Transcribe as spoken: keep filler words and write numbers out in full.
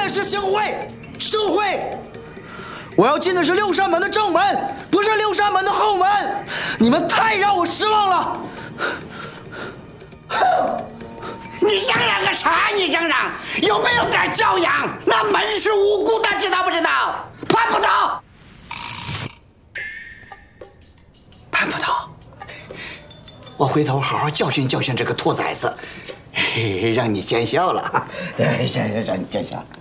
是行贿，受贿！我要进的是六扇门的正门，不是六扇门的后门。你们太让我失望了！ 你嚷嚷个啥？你嚷嚷有没有点教养？那门是无辜的，知道不知道？潘捕头，潘捕头，我回头好好教训教训这个兔崽子，让你见笑了，让让让你见笑了。